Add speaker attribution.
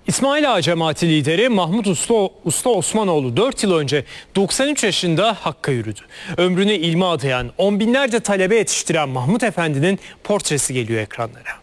Speaker 1: İsmail Ağa cemaati lideri Mahmut Usta Osmanoğlu 4 yıl önce 93 yaşında Hakk'a yürüdü. Ömrünü ilme adayan, on binlerce talebe yetiştiren Mahmut Efendi'nin portresi geliyor ekranlara.